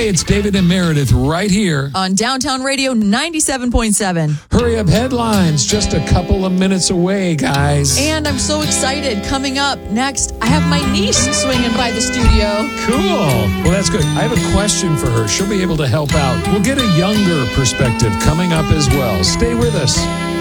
Hey, it's David and Meredith right here on Downtown Radio 97.7. Hurry up headlines, just a couple of minutes away, guys. And I'm so excited. Coming up next, I have my niece swinging by the studio. Cool. Well, that's good. I have a question for her. She'll be able to help out. We'll get a younger perspective coming up as well. Stay with us.